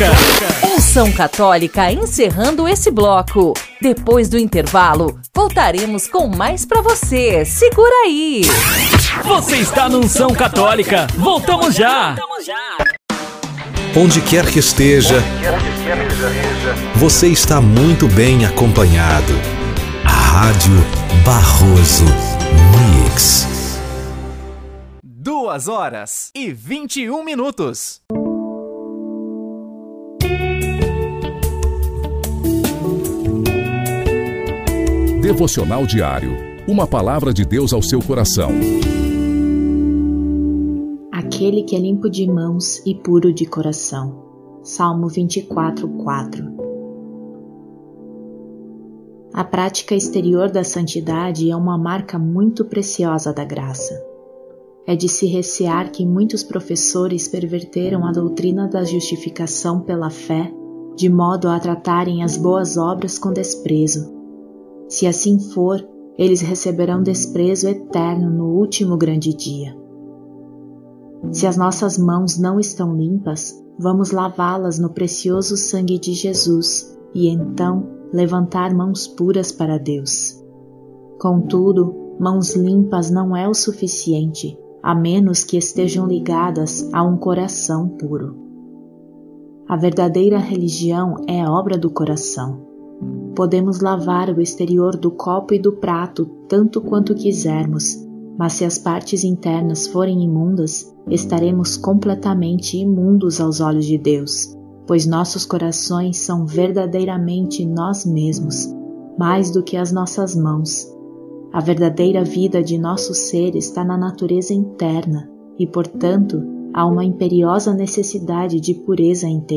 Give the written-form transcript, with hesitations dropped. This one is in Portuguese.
Unção Católica encerrando esse bloco. Depois do intervalo, voltaremos com mais pra você. Segura aí. Você está no Unção Católica. Voltamos já. Onde quer que esteja, você está muito bem acompanhado. A Rádio Barroso Mix. 2h21. Devocional diário. Uma palavra de Deus ao seu coração. Aquele que é limpo de mãos e puro de coração. Salmo 24:4. A prática exterior da santidade é uma marca muito preciosa da graça. É de se recear que muitos professores perverteram a doutrina da justificação pela fé, de modo a tratarem as boas obras com desprezo. Se assim for, eles receberão desprezo eterno no último grande dia. Se as nossas mãos não estão limpas, vamos lavá-las no precioso sangue de Jesus e então levantar mãos puras para Deus. Contudo, mãos limpas não é o suficiente, a menos que estejam ligadas a um coração puro. A verdadeira religião é obra do coração. Podemos lavar o exterior do copo e do prato tanto quanto quisermos, mas se as partes internas forem imundas, estaremos completamente imundos aos olhos de Deus, pois nossos corações são verdadeiramente nós mesmos, mais do que as nossas mãos. A verdadeira vida de nosso ser está na natureza interna e, portanto, há uma imperiosa necessidade de pureza interior.